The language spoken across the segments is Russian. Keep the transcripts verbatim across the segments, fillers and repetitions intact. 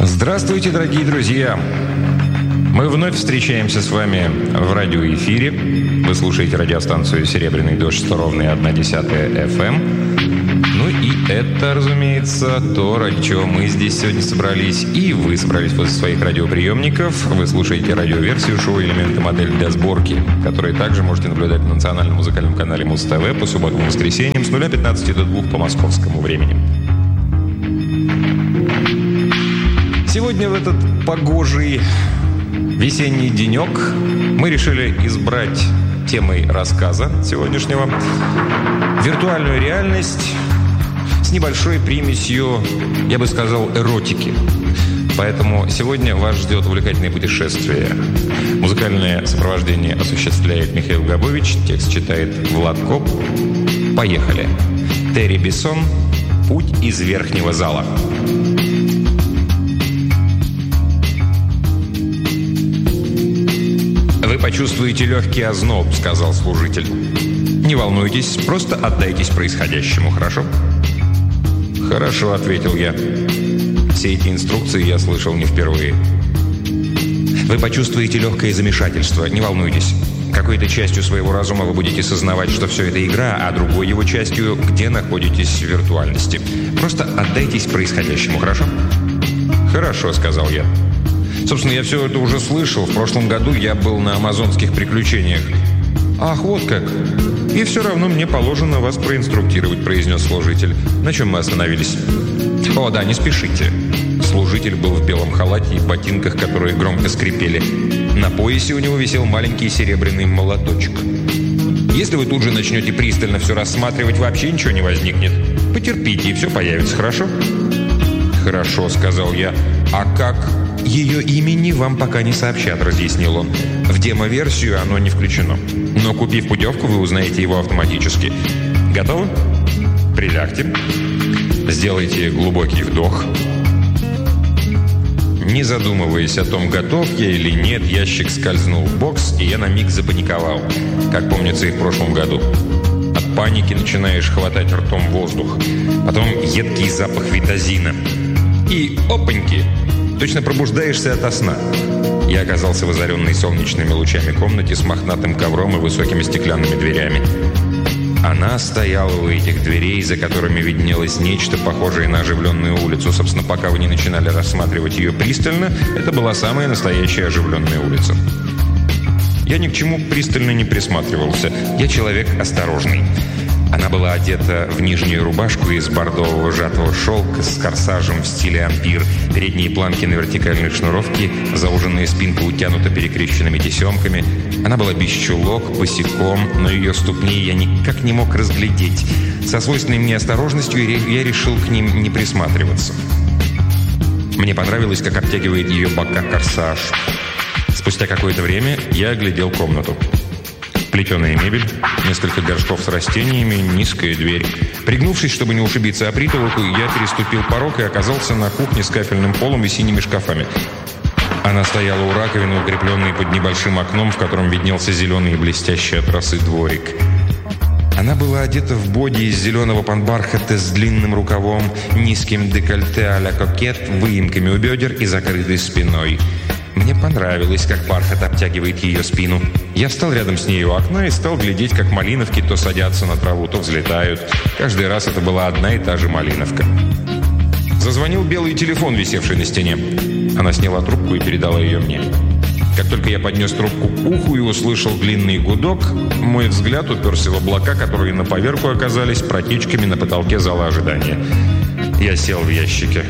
Здравствуйте, дорогие друзья! Мы вновь встречаемся с вами в радиоэфире. Вы слушаете радиостанцию «Серебряный дождь» сто ровно одна десятая эф эм. Ну и это, разумеется, то, ради чего мы здесь сегодня собрались. И вы собрались возле своих радиоприемников. Вы слушаете радиоверсию шоу «Элементы модели для сборки», которые также можете наблюдать на национальном музыкальном канале Муз-ТВ по субботам и воскресеньям с нуля пятнадцати до двух по московскому времени. Сегодня в этот погожий весенний денек мы решили избрать темой рассказа сегодняшнего виртуальную реальность с небольшой примесью, я бы сказал, эротики. Поэтому сегодня вас ждет увлекательное путешествие. Музыкальное сопровождение осуществляет Михаил Габович, текст читает Влад Коп. Поехали. Терри Бессон «Путь из верхнего зала». «Вы почувствуете легкий озноб», — сказал служитель. «Не волнуйтесь, просто отдайтесь происходящему, хорошо?» «Хорошо», — ответил я. Все эти инструкции я слышал не впервые. «Вы почувствуете легкое замешательство, не волнуйтесь. Какой-то частью своего разума вы будете сознавать, что все это игра, а другой его частью, где находитесь в виртуальности. Просто отдайтесь происходящему, хорошо?» «Хорошо», — сказал я. «Собственно, я все это уже слышал. В прошлом году я был на амазонских приключениях». «Ах, вот как! И все равно мне положено вас проинструктировать», — произнес служитель. «На чем мы остановились?» «О, да, не спешите». Служитель был в белом халате и ботинках, которые громко скрипели. На поясе у него висел маленький серебряный молоточек. «Если вы тут же начнете пристально все рассматривать, вообще ничего не возникнет. Потерпите, и все появится, хорошо?» «Хорошо», — сказал я. «А как?» «Ее имени вам пока не сообщат», — разъяснил он. «В демо-версию оно не включено. Но, купив путевку, вы узнаете его автоматически. Готовы? Прилягте. Сделайте глубокий вдох». Не задумываясь о том, готов я или нет, ящик скользнул в бокс, и я на миг запаниковал, как помнится и в прошлом году. От паники начинаешь хватать ртом воздух. Потом едкий запах витазина. И опаньки! Точно пробуждаешься ото сна. Я оказался в озаренной солнечными лучами комнате с мохнатым ковром и высокими стеклянными дверями. Она стояла у этих дверей, за которыми виднелось нечто похожее на оживленную улицу. Собственно, пока вы не начинали рассматривать ее пристально, это была самая настоящая оживленная улица. Я ни к чему пристально не присматривался. Я человек осторожный. Она была одета в нижнюю рубашку из бордового сжатого шелка с корсажем в стиле ампир, передние планки на вертикальной шнуровке, зауженная спинка утянута перекрещенными тесемками. Она была без чулок, босиком, но ее ступни я никак не мог разглядеть. Со свойственной мне осторожностью я решил к ним не присматриваться. Мне понравилось, как обтягивает ее бока корсаж. Спустя какое-то время я оглядел комнату. Плетеная мебель, несколько горшков с растениями, низкая дверь. Пригнувшись, чтобы не ушибиться о притолоку, я переступил порог и оказался на кухне с кафельным полом и синими шкафами. Она стояла у раковины, укрепленной под небольшим окном, в котором виднелся зеленый и блестящий от росы дворик. Она была одета в боди из зеленого панбархата с длинным рукавом, низким декольте а-ля кокет, выемками у бедер и закрытой спиной. Мне понравилось, как бархат обтягивает ее спину. Я встал рядом с ней у окна и стал глядеть, как малиновки то садятся на траву, то взлетают. Каждый раз это была одна и та же малиновка. Зазвонил белый телефон, висевший на стене. Она сняла трубку и передала ее мне. Как только я поднес трубку к уху и услышал длинный гудок, мой взгляд уперся в облака, которые на поверку оказались протечками на потолке зала ожидания. Я сел в ящике.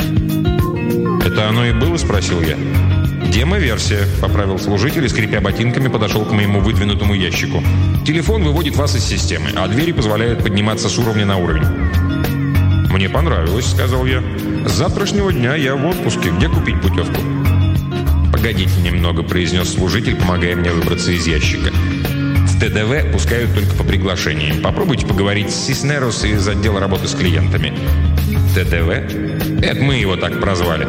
«Это оно и было?» – спросил я. «Демо-версия», — поправил служитель и, скрипя ботинками, подошел к моему выдвинутому ящику. «Телефон выводит вас из системы, а двери позволяют подниматься с уровня на уровень». «Мне понравилось», — сказал я. «С завтрашнего дня я в отпуске. Где купить путевку?» «Погодите немного», — произнес служитель, помогая мне выбраться из ящика. «В ТДВ пускают только по приглашениям. Попробуйте поговорить с Сиснерос из отдела работы с клиентами». «ТДВ? Это мы его так прозвали».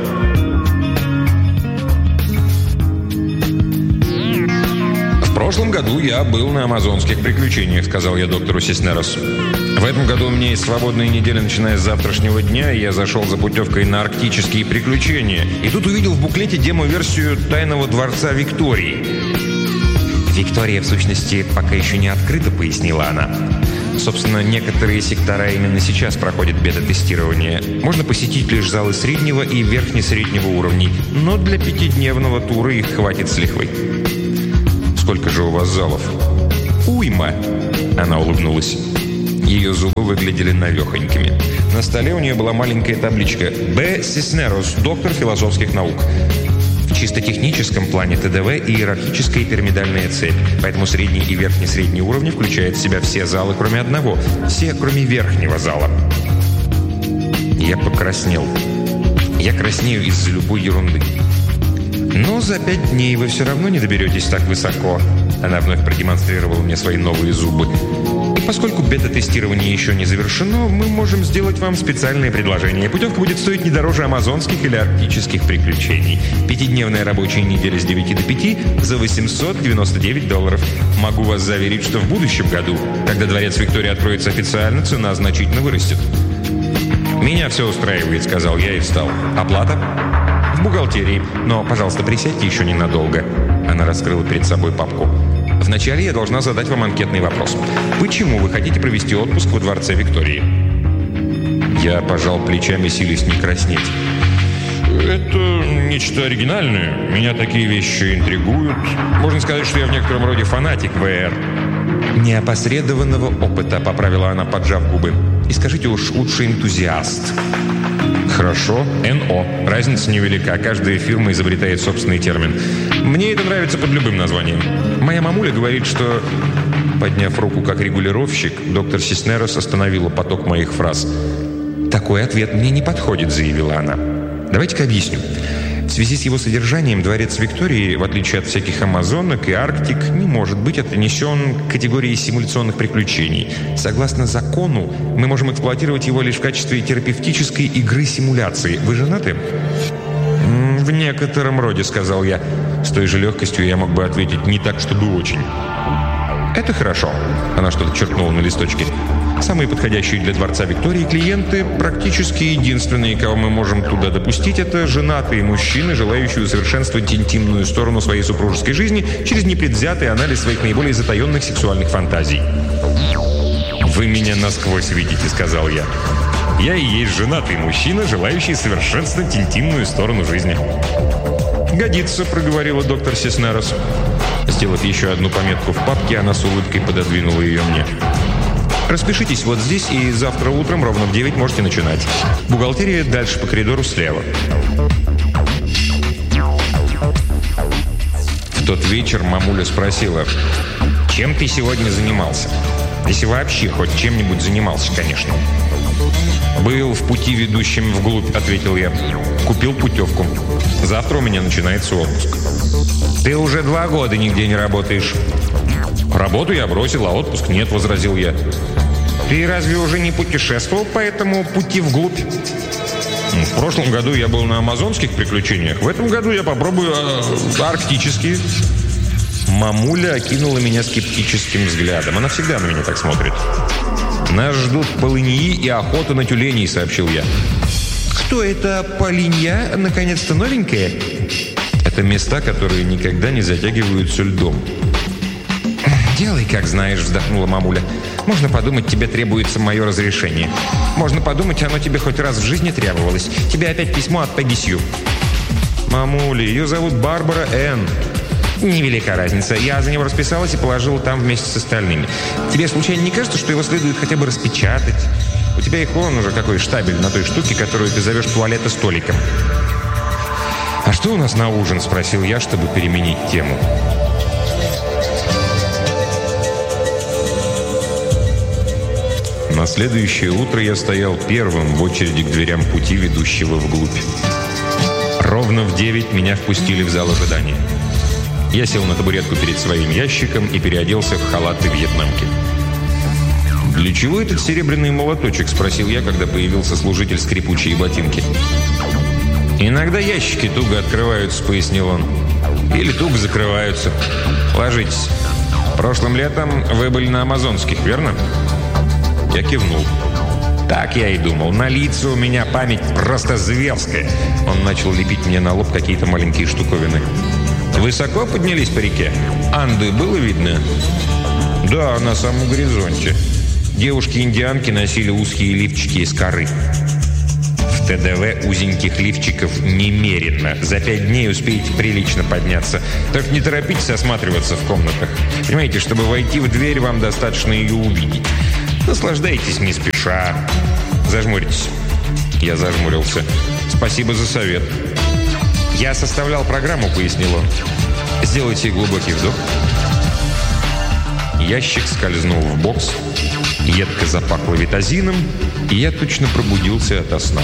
«В прошлом году я был на амазонских приключениях», — сказал я доктору Сиснерос. В этом году у меня есть свободная неделя, начиная с завтрашнего дня, и я зашел за путевкой на арктические приключения. И тут увидел в буклете демо-версию «Тайного дворца Виктории». «Виктория, в сущности, пока еще не открыта», — пояснила она. Собственно, некоторые сектора именно сейчас проходят бета-тестирование. Можно посетить лишь залы среднего и верхне-среднего уровней, но для пятидневного тура их хватит с лихвой. «Сколько же у вас залов?» «Уйма», — она улыбнулась. Ее зубы выглядели навехонькими. На столе у нее была маленькая табличка «Б. Сиснерос, доктор философских наук». В чисто техническом плане ТДВ – иерархическая пирамидальная цепь, поэтому средний и верхний средний уровни включают в себя все залы, кроме одного. Все, кроме верхнего зала. Я покраснел. Я краснею из-за любой ерунды. Но за пять дней вы все равно не доберетесь так высоко. Она вновь продемонстрировала мне свои новые зубы. И поскольку бета-тестирование еще не завершено, мы можем сделать вам специальное предложение. Путевка будет стоить не дороже амазонских или арктических приключений. Пятидневная рабочая неделя с девяти до пяти за восемьсот девяносто девять долларов. Могу вас заверить, что в будущем году, когда дворец Виктории откроется официально, цена значительно вырастет. «Меня все устраивает», — сказал я и встал. «Оплата?» «В бухгалтерии. Но, пожалуйста, присядьте еще ненадолго». Она раскрыла перед собой папку. «Вначале я должна задать вам анкетный вопрос. Почему вы хотите провести отпуск во дворце Виктории?» Я пожал плечами, силясь не краснеть. «Это нечто оригинальное. Меня такие вещи интригуют. Можно сказать, что я в некотором роде фанатик ВР». «Неопосредованного опыта», — поправила она, поджав губы. «И скажите уж, лучше энтузиаст». «Хорошо. эн-о. Разница невелика. Каждая фирма изобретает собственный термин. Мне это нравится под любым названием. Моя мамуля говорит, что...» Подняв руку как регулировщик, доктор Сиснерос остановила поток моих фраз. «Такой ответ мне не подходит», — заявила она. «Давайте-ка объясню. В связи с его содержанием дворец Виктории, в отличие от всяких амазонок и арктик, не может быть отнесен к категории симуляционных приключений. Согласно закону, мы можем эксплуатировать его лишь в качестве терапевтической игры симуляции. Вы женаты?» «В некотором роде», — сказал я. С той же легкостью я мог бы ответить «не так, чтобы очень». «Это хорошо», — она что-то черкнула на листочке. «Самые подходящие для дворца Виктории клиенты, практически единственные, кого мы можем туда допустить, это женатые мужчины, желающие усовершенствовать интимную сторону своей супружеской жизни через непредвзятый анализ своих наиболее затаенных сексуальных фантазий». «Вы меня насквозь видите», — сказал я. «Я и есть женатый мужчина, желающий совершенствовать интимную сторону жизни». «Годится», — проговорила доктор Сиснерос. Сделав еще одну пометку в папке, она с улыбкой пододвинула ее мне. «Распишитесь вот здесь, и завтра утром ровно в девять можете начинать. Бухгалтерия дальше по коридору слева». В тот вечер мамуля спросила: «Чем ты сегодня занимался? Если вообще хоть чем-нибудь занимался, конечно». «Был в пути, ведущем вглубь», — ответил я. «Купил путевку. Завтра у меня начинается отпуск». «Ты уже два года нигде не работаешь». «Работу я бросил, а отпуск нет», — возразил я. «Ты разве уже не путешествовал по этому пути вглубь?» «В прошлом году я был на амазонских приключениях. В этом году я попробую э, арктические». Мамуля окинула меня скептическим взглядом. Она всегда на меня так смотрит. «Нас ждут полыньи и охота на тюленей», — сообщил я. «Кто это полынья? Наконец-то новенькая?» «Это места, которые никогда не затягиваются льдом». «Делай, как знаешь», — вздохнула мамуля. «Можно подумать, тебе требуется мое разрешение. Можно подумать, оно тебе хоть раз в жизни требовалось. Тебе опять письмо от Пегги Сью». «Мамуля, ее зовут Барбара Энн». «Невелика разница. Я за него расписалась и положила там вместе с остальными. Тебе случайно не кажется, что его следует хотя бы распечатать? У тебя их вон уже какой штабель на той штуке, которую ты зовешь туалета столиком». «А что у нас на ужин?» — спросил я, чтобы переменить тему. На следующее утро я стоял первым в очереди к дверям пути, ведущего вглубь. Ровно в девять меня впустили в зал ожидания. Я сел на табуретку перед своим ящиком и переоделся в халат и вьетнамки. «Для чего этот серебряный молоточек?» — спросил я, когда появился служитель скрипучей ботинки. «Иногда ящики туго открываются», — пояснил он. «Или туго закрываются. Ложитесь. Прошлым летом вы были на амазонских, верно?» Я кивнул. «Так я и думал. На лица у меня память просто зверская». Он начал лепить мне на лоб какие-то маленькие штуковины. «Высоко поднялись по реке? Анды было видно?» «Да, на самом горизонте. Девушки-индианки носили узкие лифчики из коры». В ТДВ узеньких лифчиков немерено. За пять дней успеете прилично подняться. Так не торопитесь осматриваться в комнатах. Понимаете, чтобы войти в дверь, вам достаточно ее увидеть. Наслаждайтесь не спеша. Зажмуритесь». Я зажмурился. «Спасибо за совет». «Я составлял программу», — пояснил он. «Сделайте глубокий вдох». Ящик скользнул в бокс, едко запахло витазином, и я точно пробудился ото сна.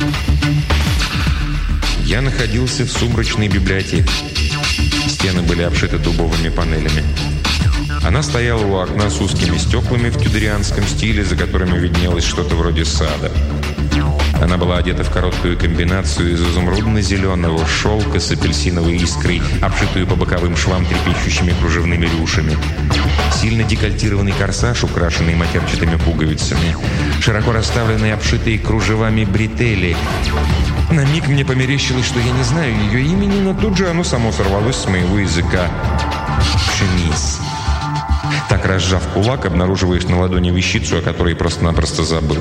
Я находился в сумрачной библиотеке. Стены были обшиты дубовыми панелями. Она стояла у окна с узкими стеклами в тюдорианском стиле, за которыми виднелось что-то вроде сада. Она была одета в короткую комбинацию из изумрудно-зеленого шелка с апельсиновой искрой, обшитую по боковым швам трепещущими кружевными рюшами. Сильно декольтированный корсаж, украшенный матерчатыми пуговицами. Широко расставленные, обшитые кружевами бретели. На миг мне померещилось, что я не знаю ее имени, но тут же оно само сорвалось с моего языка. Шемис. Так, разжав кулак, обнаруживаешь на ладони вещицу, о которой просто-напросто забыл.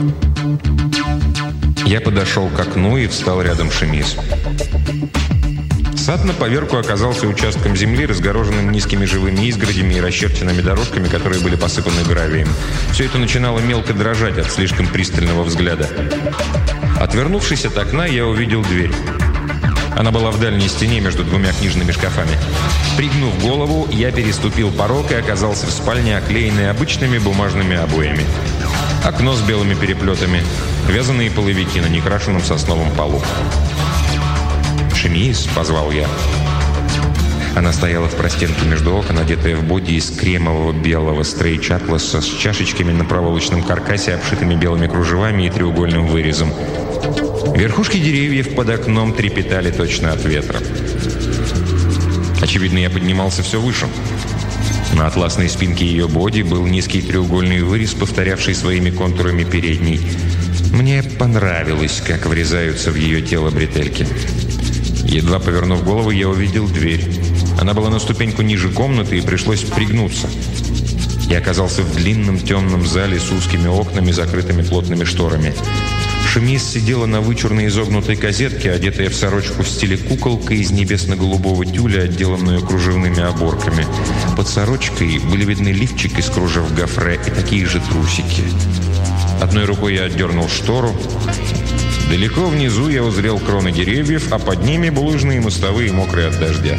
Я подошел к окну и встал рядом с Шемис. Сад на поверку оказался участком земли, разгороженным низкими живыми изгородями и расчерченными дорожками, которые были посыпаны гравием. Все это начинало мелко дрожать от слишком пристального взгляда. Отвернувшись от окна, я увидел дверь. Она была в дальней стене между двумя книжными шкафами. Пригнув голову, я переступил порог и оказался в спальне, оклеенной обычными бумажными обоями. Окно с белыми переплетами, вязаные половики на некрашенном сосновом полу. «Шемис», — позвал я. Она стояла в простенке между окон, одетая в боди из кремового белого стрейч-атласа с чашечками на проволочном каркасе, обшитыми белыми кружевами и треугольным вырезом. Верхушки деревьев под окном трепетали точно от ветра. Очевидно, я поднимался все выше. На атласной спинке ее боди был низкий треугольный вырез, повторявший своими контурами передний. Мне понравилось, как врезаются в ее тело бретельки. Едва повернув голову, я увидел дверь. Она была на ступеньку ниже комнаты, и пришлось пригнуться. Я оказался в длинном темном зале с узкими окнами, закрытыми плотными шторами. Шемис сидела на вычурной изогнутой козетке, одетая в сорочку в стиле куколка из небесно-голубого тюля, отделанную кружевными оборками. Под сорочкой были видны лифчик из кружев гофре и такие же трусики. Одной рукой я отдернул штору. Далеко внизу я узрел кроны деревьев, а под ними булыжные мостовые, мокрые от дождя.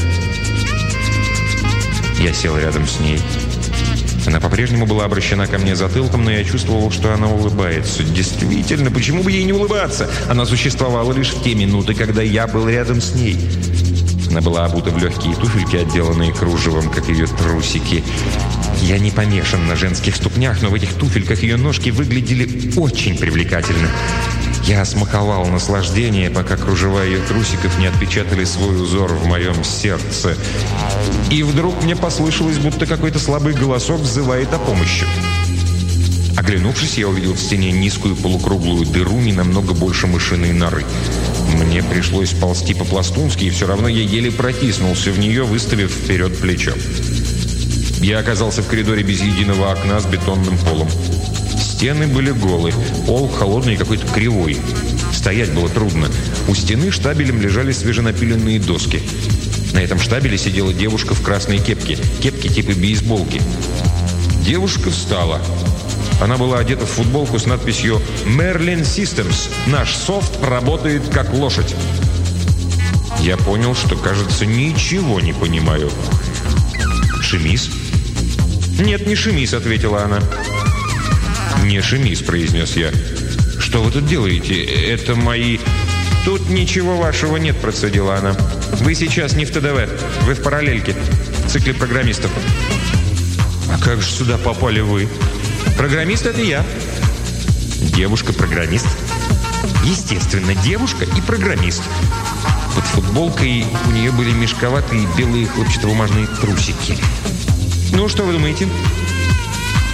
Я сел рядом с ней. Она по-прежнему была обращена ко мне затылком, но я чувствовал, что она улыбается. Действительно, почему бы ей не улыбаться? Она существовала лишь в те минуты, когда я был рядом с ней. Она была обута в легкие туфельки, отделанные кружевом, как ее трусики. Я не помешан на женских ступнях, но в этих туфельках ее ножки выглядели очень привлекательно. Я смаковал наслаждение, пока кружева ее трусиков не отпечатали свой узор в моем сердце. И вдруг мне послышалось, будто какой-то слабый голосок взывает о помощи. Оглянувшись, я увидел в стене низкую полукруглую дыру, не намного больше мышиной норы. Мне пришлось ползти по-пластунски, и все равно я еле протиснулся в нее, выставив вперед плечо. Я оказался в коридоре без единого окна с бетонным полом. Стены были голы, пол холодный и какой-то кривой. Стоять было трудно. У стены штабелем лежали свеженапиленные доски. На этом штабеле сидела девушка в красной кепке. Кепки типа бейсболки. Девушка встала. Она была одета в футболку с надписью «Merlin Systems. Наш софт работает как лошадь». Я понял, что, кажется, ничего не понимаю. «Шемис?» «Нет, не Шемис», — ответила она. «Не Шемис», — произнес я. «Что вы тут делаете? Это мои...» «Тут ничего вашего нет», — процедила она. «Вы сейчас не в ТДВ. Вы в параллельке. В цикле программистов». «А как же сюда попали вы?» «Программист — это я». «Девушка-программист?» «Естественно, девушка и программист». Под футболкой у нее были мешковатые белые хлопчатобумажные трусики. «Ну, что вы думаете?»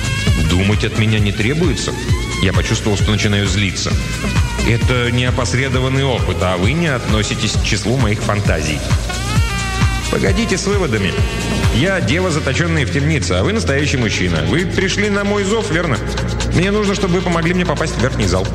Думать от меня не требуется. Я почувствовал, что начинаю злиться. Это не опосредованный опыт, а вы не относитесь к числу моих фантазий. Погодите с выводами. Я дева, заточенная в темнице, а вы настоящий мужчина. Вы пришли на мой зов, верно? Мне нужно, чтобы вы помогли мне попасть в верхний зал.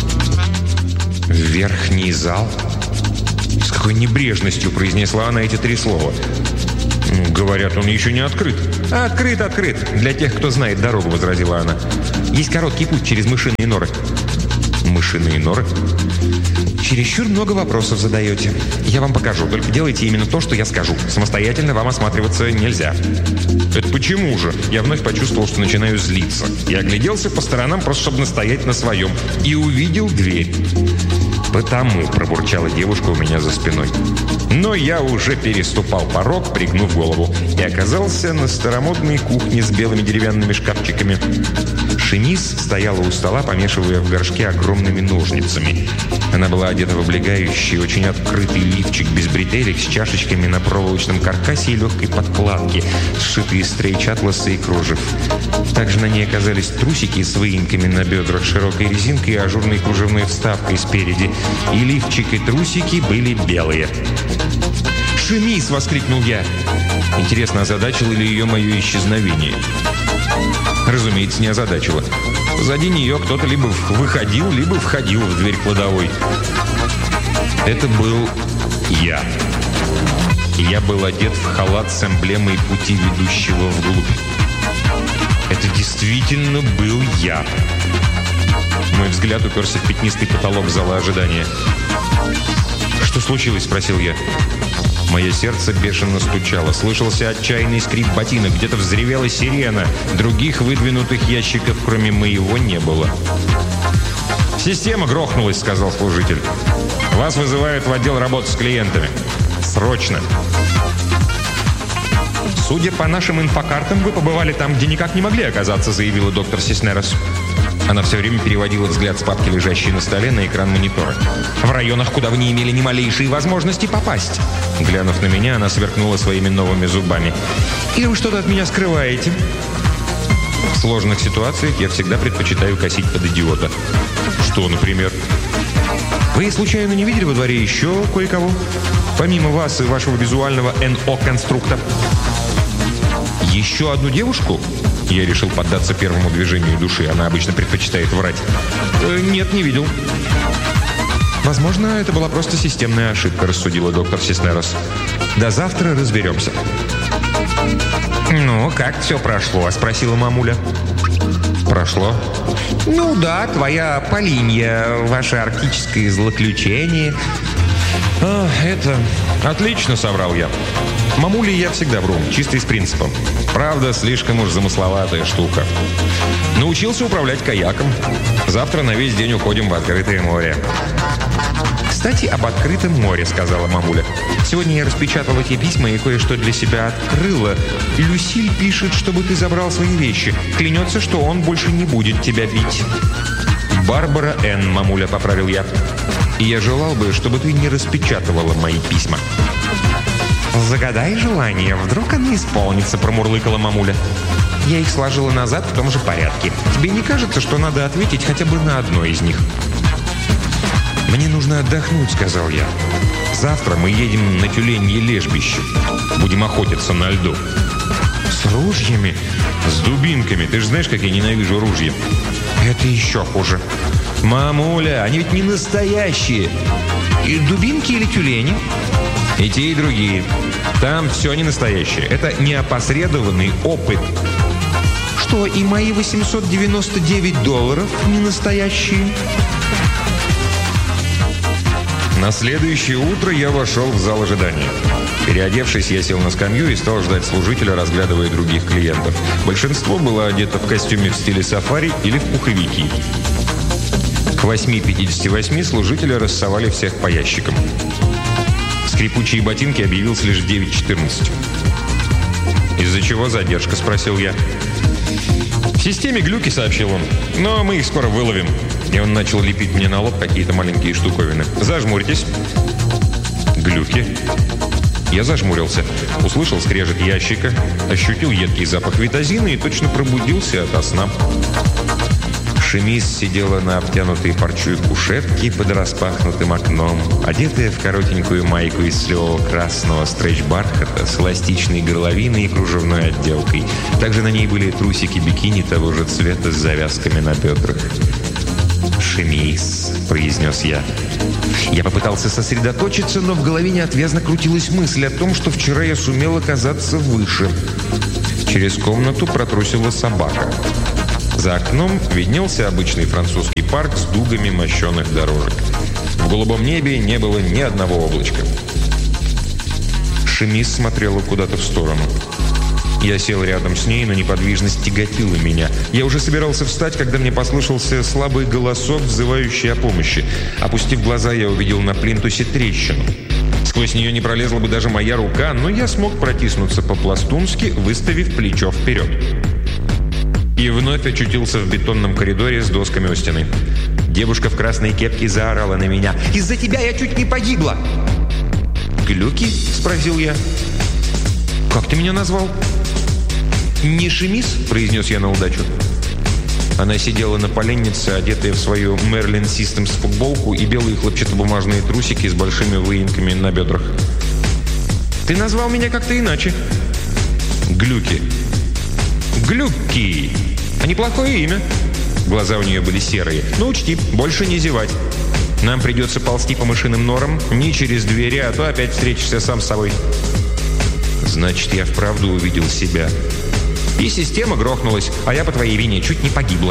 Верхний зал? С какой небрежностью произнесла она эти три слова. Ну, говорят, он еще не открыт. Открыт, открыт. Для тех, кто знает дорогу, возразила она. Есть короткий путь через мышиные норы. Мышиные норы? Чересчур много вопросов задаете. Я вам покажу, только делайте именно то, что я скажу. Самостоятельно вам осматриваться нельзя. Это почему же? Я вновь почувствовал, что начинаю злиться. Я огляделся по сторонам, просто чтобы настоять на своем. И увидел дверь. «Потому», — пробурчала девушка у меня за спиной. Но я уже переступал порог, пригнув голову, и оказался на старомодной кухне с белыми деревянными шкафчиками. Шемис стояла у стола, помешивая в горшке огромными ножницами. Она была одета в облегающий, очень открытый лифчик без бретелек с чашечками на проволочном каркасе и легкой подкладке, сшитые из стрейч атласа и кружев. Также на ней оказались трусики с выемками на бедрах, широкой резинкой и ажурной кружевной вставкой спереди. И лифчик, и трусики были белые. «Шемис!» — воскликнул я. Интересно, озадачило ли ее мое исчезновение? Разумеется, не озадачило. Позади нее кто-то либо выходил, либо входил в дверь кладовой. Это был я. Я был одет в халат с эмблемой пути, ведущего вглубь. Это действительно был я. Мой взгляд уперся в пятнистый потолок зала ожидания. «Что случилось?» — спросил я. Мое сердце бешено стучало. Слышался отчаянный скрип ботинок. Где-то взревела сирена. Других выдвинутых ящиков, кроме моего, не было. «Система грохнулась», — сказал служитель. «Вас вызывают в отдел работы с клиентами. Срочно!» «Судя по нашим инфокартам, вы побывали там, где никак не могли оказаться», — заявила доктор Сиснерос. Она все время переводила взгляд с папки, лежащей на столе, на экран монитора. «В районах, куда вы не имели ни малейшей возможности попасть». Глянув на меня, она сверкнула своими новыми зубами. «Или вы что-то от меня скрываете?» В сложных ситуациях я всегда предпочитаю косить под идиота. «Что, например?» «Вы случайно не видели во дворе еще кое-кого? Помимо вас и вашего визуального эн о-конструктора?» «Еще одну девушку?» Я решил поддаться первому движению души. Она обычно предпочитает врать. Э, «Нет, не видел». «Возможно, это была просто системная ошибка», — рассудила доктор Сиснерос. «До завтра разберемся». «Ну, как все прошло?» — спросила мамуля. «Прошло?» «Ну да, твоя Полинья, ваше арктическое злоключение». «А, это... Отлично», — соврал я. Мамуле я всегда вру, чисто из принципа. Правда, слишком уж замысловатая штука. Научился управлять каяком. Завтра на весь день уходим в открытое море. «Кстати, об открытом море», — сказала мамуля. «Сегодня я распечатала те письма и кое-что для себя открыла. Люсиль пишет, чтобы ты забрал свои вещи. Клянется, что он больше не будет тебя бить». «Барбара Н», — мамуля, поправил я. «И я желал бы, чтобы ты не распечатывала мои письма». «Загадай желание, вдруг оно исполнится», — промурлыкала мамуля. Я их сложила назад в том же порядке. «Тебе не кажется, что надо ответить хотя бы на одно из них?» «Мне нужно отдохнуть», — сказал я. «Завтра мы едем на тюленье лежбище. Будем охотиться на льду». «С ружьями?» «С дубинками. Ты же знаешь, как я ненавижу ружья». «Это еще хуже». «Мамуля, они ведь не настоящие». И дубинки или тюлени?» «И те, и другие. Там все не настоящее. Это неопосредованный опыт». «Что, и мои восемьсот девяносто девять долларов не настоящие?» На следующее утро я вошел в зал ожидания. Переодевшись, я сел на скамью и стал ждать служителя, разглядывая других клиентов. Большинство было одето в костюме в стиле сафари или в пуховики. К восьми пятидесяти восьми служители рассовали всех по ящикам. Скрипучие ботинки объявился лишь в девять четырнадцать. «Из-за чего задержка?» – спросил я. «В системе глюки», – сообщил он. «Но мы их скоро выловим». И он начал лепить мне на лоб какие-то маленькие штуковины. «Зажмурьтесь». «Глюки?» Я зажмурился, услышал скрежет ящика, ощутил едкий запах витазина и точно пробудился ото сна. Шемис сидела на обтянутой парчой кушетке под распахнутым окном, одетая в коротенькую майку из сливого красного стретч-бархата с эластичной горловиной и кружевной отделкой. Также на ней были трусики-бикини того же цвета с завязками на бедрах. «Шемис», — произнес я. Я попытался сосредоточиться, но в голове неотвязно крутилась мысль о том, что вчера я сумел оказаться выше. Через комнату протрусила собака. За окном виднелся обычный французский парк с дугами мощеных дорожек. В голубом небе не было ни одного облачка. Шемис смотрела куда-то в сторону. Я сел рядом с ней, но неподвижность тяготила меня. Я уже собирался встать, когда мне послышался слабый голосок, взывающий о помощи. Опустив глаза, я увидел на плинтусе трещину. Сквозь нее не пролезла бы даже моя рука, но я смог протиснуться по-пластунски, выставив плечо вперед. И вновь очутился в бетонном коридоре с досками у стены. Девушка в красной кепке заорала на меня. «Из-за тебя я чуть не погибла!» «Глюки?» – спросил я. «Как ты меня назвал?» «Не Шемис?» – произнес я на удачу. Она сидела на поленнице, одетая в свою Merlin Systems футболку и белые хлопчатобумажные трусики с большими выемками на бедрах. «Ты назвал меня как-то иначе». «Глюки». «Глюки! А неплохое имя». Глаза у нее были серые. «Ну, учти, больше не зевать. Нам придется ползти по мышиным норам, не через двери, а то опять встретишься сам с собой». Значит, я вправду увидел себя. И система грохнулась, а я по твоей вине чуть не погибла.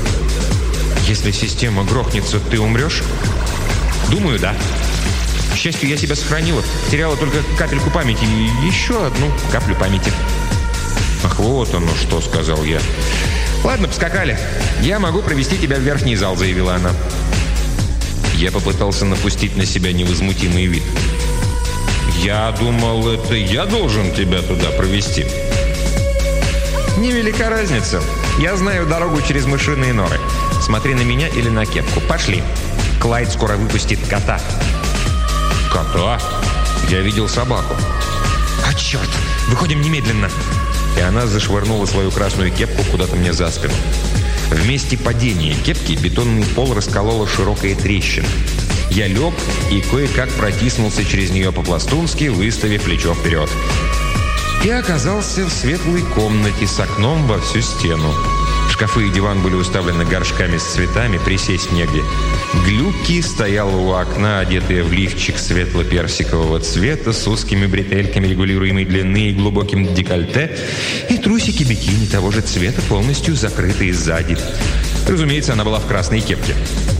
Если система грохнется, ты умрешь? Думаю, да. К счастью, я себя сохранила. Теряла только капельку памяти и еще одну каплю памяти. «Ах, вот оно что», — сказал я. «Ладно, поскакали. Я могу провести тебя в верхний зал», — заявила она. Я попытался напустить на себя невозмутимый вид. «Я думал, это я должен тебя туда провести». «Невелика разница. Я знаю дорогу через мышиные норы. Смотри на меня или на кепку. Пошли. Клайд скоро выпустит кота». «Кота? Я видел собаку». «А черт! Выходим немедленно!» И она зашвырнула свою красную кепку куда-то мне за спину. В месте падения кепки бетонный пол расколола широкая трещина. Я лег и кое-как протиснулся через нее по-пластунски, выставив плечо вперед. И оказался в светлой комнате с окном во всю стену. Шкафы и диван были уставлены горшками с цветами, присесть негде. Глюки стояла у окна, одетая в лифчик светло-персикового цвета с узкими бретельками регулируемой длины и глубоким декольте, и трусики бикини того же цвета, полностью закрытые сзади. Разумеется, она была в красной кепке.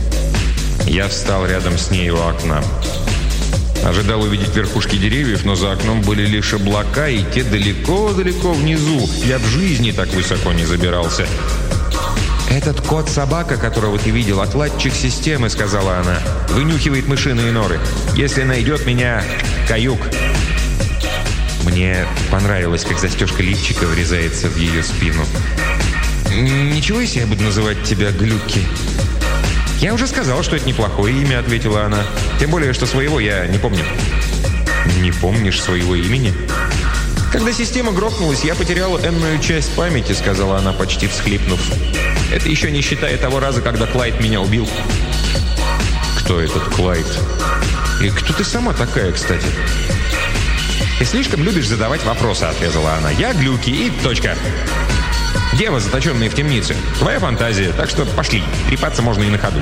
Я встал рядом с ней у окна. Ожидал увидеть верхушки деревьев, но за окном были лишь облака, и те далеко-далеко внизу. Я в жизни так высоко не забирался. «Этот кот-собака, которого ты видел, отладчик системы», — сказала она. «Вынюхивает мышиные норы. Если найдет меня, каюк». Мне понравилось, как застежка лифчика врезается в ее спину. «Ничего, если я буду называть тебя Глюки?» «Я уже сказал, что это неплохое имя», — ответила она. «Тем более, что своего я не помню». «Не помнишь своего имени?» «Когда система грохнулась, я потеряла энную часть памяти», — сказала она, почти всхлипнув. «Это еще не считая того раза, когда Клайд меня убил». «Кто этот Клайд? И кто ты сама такая, кстати?» «Ты слишком любишь задавать вопросы», — отрезала она. «Я Глюки и точка». «Дева, заточенная в темнице. Твоя фантазия, так что пошли. Трепаться можно и на ходу».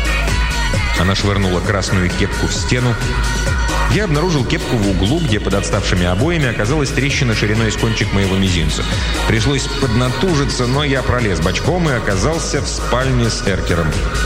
Она швырнула красную кепку в стену. Я обнаружил кепку в углу, где под отставшими обоями оказалась трещина шириной с кончик моего мизинца. Пришлось поднатужиться, но я пролез бочком и оказался в спальне с Эркером.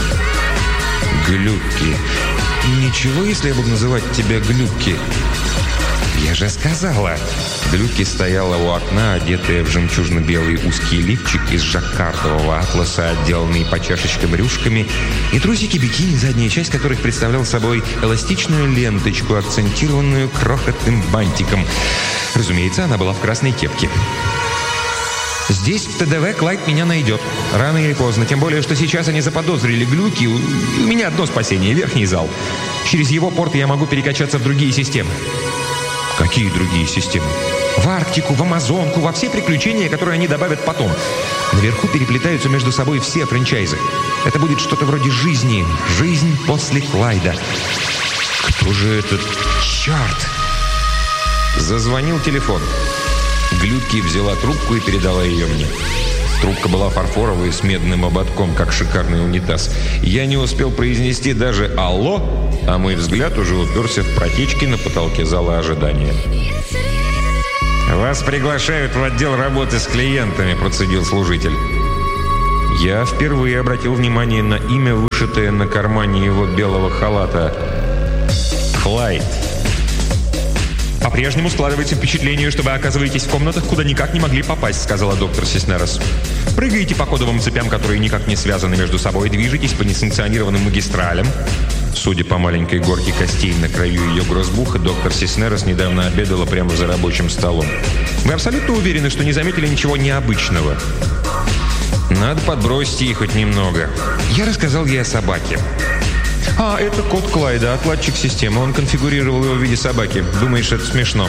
«Глюки. Ничего, если я буду называть тебя Глюки?» «Я же сказала!» Глюки стояла у окна, одетая в жемчужно-белый узкий лифчик из жаккардового атласа, отделанный по чашечкам рюшками, и трусики бикини, задняя часть которых представлял собой эластичную ленточку, акцентированную крохотным бантиком. Разумеется, она была в красной кепке. «Здесь, в ТДВ, Клайд меня найдет. Рано или поздно. Тем более, что сейчас они заподозрили Глюки. У меня одно спасение — верхний зал. Через его порт я могу перекачаться в другие системы». Какие другие системы? В Арктику, в Амазонку, во все приключения, которые они добавят потом. Наверху переплетаются между собой все франчайзы. Это будет что-то вроде жизни. Жизнь после Клайда. Кто же этот черт? Зазвонил телефон. Глюки взяла трубку и передала ее мне. Трубка была фарфоровой с медным ободком, как шикарный унитаз. Я не успел произнести даже «Алло», а мой взгляд уже уперся в протечки на потолке зала ожидания. «Вас приглашают в отдел работы с клиентами», – процедил служитель. Я впервые обратил внимание на имя, вышитое на кармане его белого халата. Клайд. «По-прежнему складывается впечатление, что вы оказываетесь в комнатах, куда никак не могли попасть», — сказала доктор Сиснерос. «Прыгаете по кодовым цепям, которые никак не связаны между собой, движетесь по несанкционированным магистралям». Судя по маленькой горке костей на краю ее грозбуха, доктор Сиснерос недавно обедала прямо за рабочим столом. «Вы абсолютно уверены, что не заметили ничего необычного?» «Надо подбросить ей хоть немного». Я рассказал ей о собаке. «А, это кот Клайда, отладчик системы. Он конфигурировал его в виде собаки. Думаешь, это смешно?»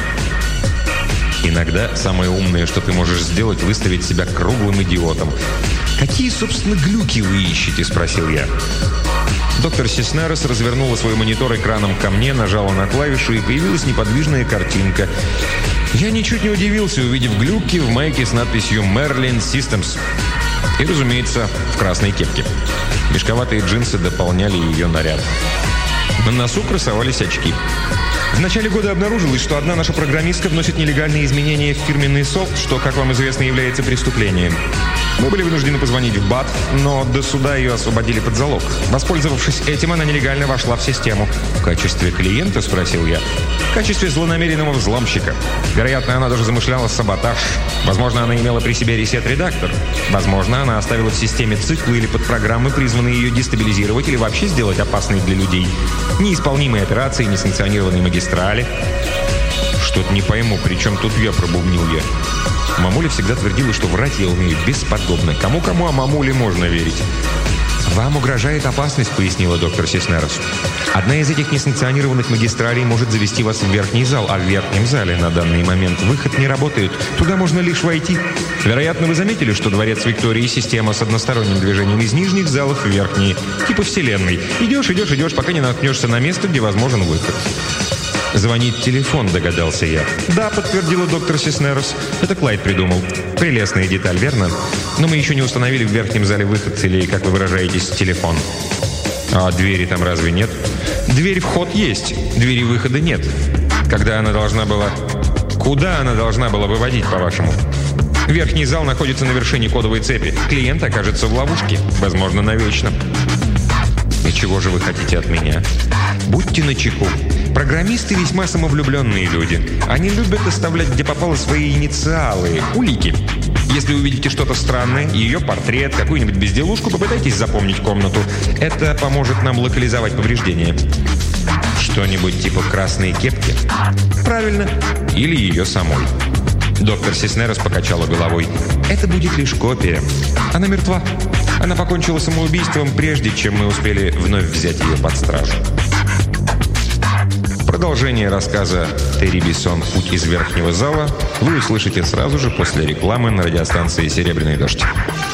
Иногда самое умное, что ты можешь сделать, выставить себя круглым идиотом. «Какие, собственно, глюки вы ищете?» – спросил я. Доктор Сиснерос развернула свой монитор экраном ко мне, нажала на клавишу, и появилась неподвижная картинка. Я ничуть не удивился, увидев глюки в майке с надписью «Merlin Systems». И, разумеется, в красной кепке. Мешковатые джинсы дополняли ее наряд. На носу красовались очки. В начале года обнаружилось, что одна наша программистка вносит нелегальные изменения в фирменный софт, что, как вам известно, является преступлением. Мы были вынуждены позвонить в БАТ, но до суда ее освободили под залог. Воспользовавшись этим, она нелегально вошла в систему. «В качестве клиента?» – спросил я. «В качестве злонамеренного взломщика. Вероятно, она даже замышляла саботаж. Возможно, она имела при себе ресет-редактор. Возможно, она оставила в системе циклы или подпрограммы, призванные ее дестабилизировать или вообще сделать опасной для людей. Неисполнимые операции, несанкционированные магистрали». «Что-то не пойму, при чем тут я?» – пробубнил я. Мамуля всегда твердила, что врать я умею бесподобно. Кому-кому, а мамуле можно верить. «Вам угрожает опасность», — пояснила доктор Сиснерос. «Одна из этих несанкционированных магистралей может завести вас в верхний зал, а в верхнем зале на данный момент выход не работает. Туда можно лишь войти. Вероятно, вы заметили, что дворец Виктории — система с односторонним движением из нижних залов в верхние, типа вселенной. Идешь, идешь, идешь, пока не наткнешься на место, где возможен выход». «Звонит телефон», — догадался я. «Да», — подтвердила доктор Сиснерос. «Это Клайд придумал. Прелестная деталь, верно? Но мы еще не установили в верхнем зале выход, или, как вы выражаетесь, телефон». «А двери там разве нет?» «Дверь-вход есть, двери выхода нет. Когда она должна была... Куда она должна была выводить, по-вашему?» «Верхний зал находится на вершине кодовой цепи. Клиент окажется в ловушке, возможно, навечно». «И чего же вы хотите от меня?» «Будьте начеку. Программисты весьма самовлюбленные люди. Они любят оставлять, где попало, свои инициалы, улики. Если увидите что-то странное, ее портрет, какую-нибудь безделушку, попытайтесь запомнить комнату. Это поможет нам локализовать повреждения». «Что-нибудь типа красной кепки?» «Правильно. Или ее самой». Доктор Сиснерос покачала головой. «Это будет лишь копия. Она мертва. Она покончила самоубийством, прежде чем мы успели вновь взять ее под стражу». Продолжение рассказа Терри Бессон «Путь из верхнего зала» вы услышите сразу же после рекламы на радиостанции «Серебряный дождь».